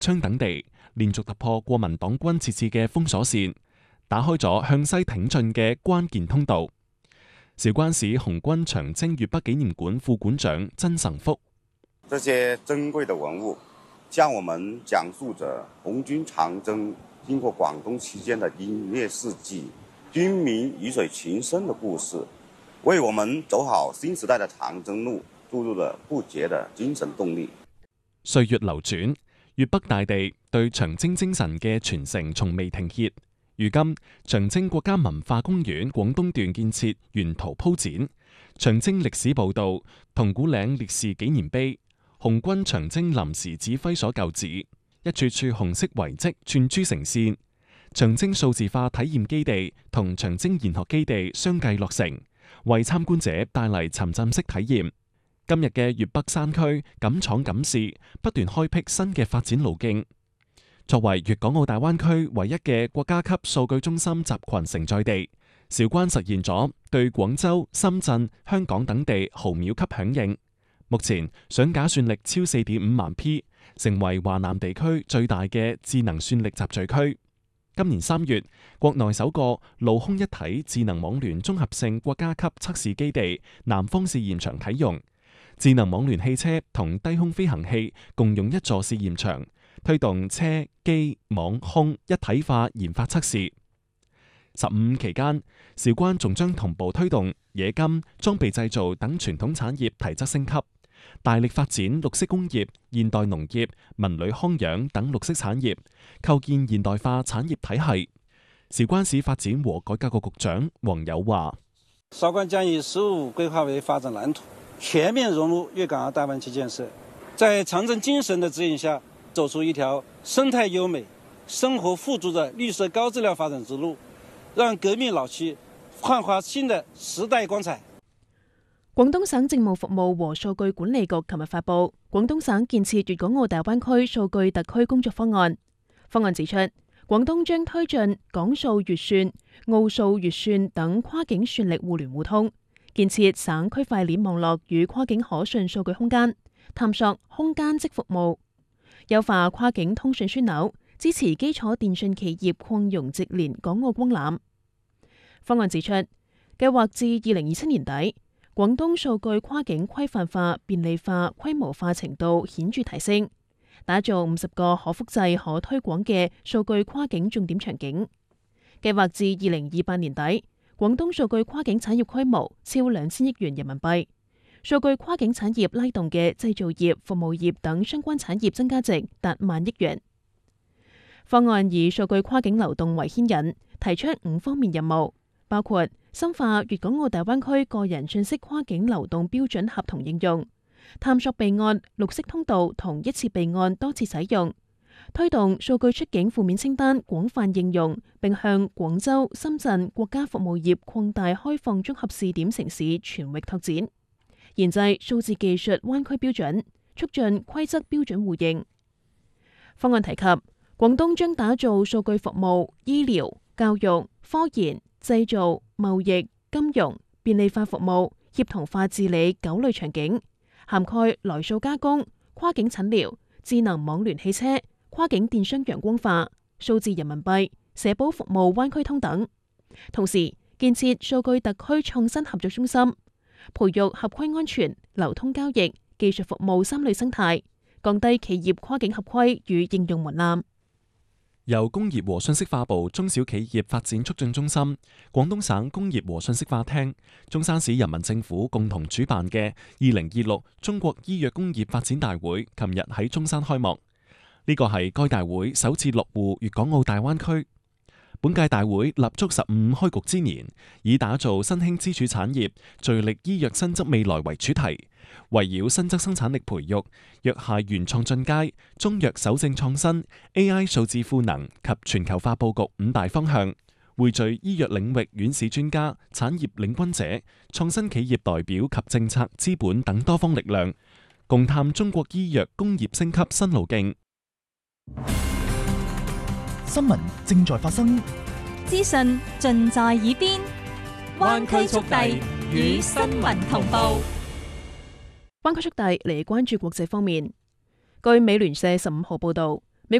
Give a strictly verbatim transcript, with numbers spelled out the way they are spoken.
昌等地，連續突破國民黨軍設置嘅封鎖線，打開咗向西挺進嘅關鍵通道。韶關市紅軍長征粵北紀念館副館長曾成福： 這些珍貴的文物，向我們講述着紅軍長征經過廣東期間的英烈事蹟、軍民魚水情深的故事，為我們走好新時代的長征路注入了不竭的精神動力。 歲月流轉，粵北大地對長征精神嘅傳承從未停歇。如今，長征國家文化公園廣東段建設沿途鋪展，長征歷史步道、銅鼓嶺烈士紀念碑、紅軍長征臨時指揮所舊址，一處處紅色遺跡串珠成線。長征數字化體驗基地同長征研學基地相繼落成，為參觀者帶嚟沉浸式體驗。今日嘅粵北山區敢闖敢試，不斷開闢新嘅發展路徑。作為粵港澳大灣區唯一嘅國家級數據中心集群承載地，韶關實現咗對廣州、深圳、香港等地毫秒級響應。目前上架算力超四點五萬 P， 成為華南地區最大嘅智能算力集聚區。今年三月，國內首個陸空一體智能網聯綜合性國家級測試基地南方試驗場啟用，智能網聯汽車同低空飛行器共用一座試驗場，推動車機網空一體化研發測試。十五期間，韶關仲將同步推動冶金、裝備製造等傳統產業提質升級，大力發展綠色工業、現代農業、文旅康養等綠色產業，構建現代化產業體系。韶關市發展和改革局局長黃友話： 韶關將以十五規劃為發展藍圖，全面融入粵港澳大灣區建設，在長征精神的指引下，走出一條生態優美、生活富足的綠色高質量發展之路，讓革命老區煥發新的時代光彩。 廣東省政務服務和數據管理局琴日發布廣東省建設粵港澳大灣區數據特區工作方案。方案指出，廣東將推進港數粵算、澳數粵算等跨境算力互聯互通，建設省區塊鏈網絡與跨境可信數據空間，探索空間即服務，優化跨境通訊樞紐，支持基礎電訊企業擴容直連港澳光纜。方案指出，計劃至二零二七年底，廣東數據跨境規範化、便利化、規模化程度顯著提升，打造五十個可複製、可推廣嘅數據跨境重點場景。計劃至二零二八年底，廣東數據跨境產業規模超兩千億元人民幣，數據跨境產業拉動嘅製造業、服務業等相關產業增加值達萬億元。方案以數據跨境流動為牽引，提出五方面任務，包括深化粵港澳大灣區個人信息跨境流動標準合同應用，探索備案綠色通道同一次備案多次使用，推動數據出境負面清單廣泛應用，並向廣州、深圳國家服務業擴大開放綜合試點城市全域拓展，研製數字技術灣區標準，促進規則標準互認。方案提及，廣東將打造數據服務、醫療、教育、科研、製造、貿易、金融、便利化服務、協同化治理九類場景，涵蓋來數加工、跨境診療、智能網聯汽車、跨境電商陽光化、數字人民幣、社保服務灣區通等。同時建設數據特區創新合作中心，培育合規安全、流通交易、技術服務三類生態，降低企業跨境合規與應用門檻。 由工業和信息化部中小企業發展促進中心、廣東省工業和信息化廳、中山市人民政府共同主辦嘅二零二六中國醫藥工業發展大會，琴日喺中山開幕。呢個係該大會首次落戶粵港澳大灣區。本屆大會立足十五開局之年，以打造新興支柱產業、聚力醫藥新質未來為主題，圍繞新質生產力培育、藥械原創進階、中藥守正創新、A I 數字賦能及全球化佈局五大方向，匯聚醫藥領域院士專家、產業領軍者、創新企業代表及政策資本等多方力量，共探中國醫藥工業升級新路徑。 新聞正在發生， 資訊盡在耳邊，灣區速遞與新聞同步。 灣區速遞嚟關注國際方面。據美聯社十五號報道，